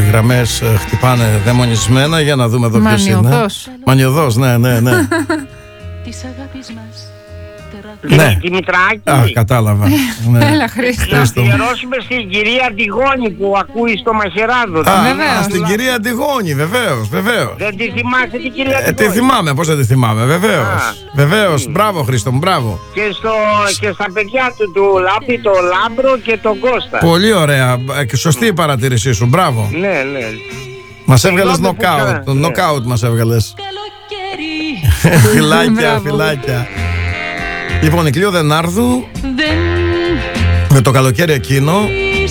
γραμμές χτυπάνε δαιμονισμένα. Για να δούμε εδώ ποιος είναι. Μανιωδός, ναι. Ναι. Δημητράκη. Κατάλαβα. Ναι. Έλα, Χρήστο. Να αφιερώσουμε στην κυρία Αντιγόνη που ακούει στο Μαχαιράδο. Στην κυρία Αντιγόνη, βεβαίως. Δεν τη θυμάσαι την κυρία Αντιγόνη? Τη θυμάμαι, πώς δεν τη θυμάμαι, βεβαίως. Μπράβο, Χρήστο μου, μπράβο. Και στα παιδιά του Λάμπη, το Λάμπρο και τον Κώστα. Πολύ ωραία. Σωστή η παρατήρησή σου, μπράβο. Ναι. Μας έβγαλες νοκάουτ. Το νοκάουτ μας έβγαλες. Φιλάκια. Λοιπόν, η Κλείο Δενάρδου με το καλοκαίρι εκείνο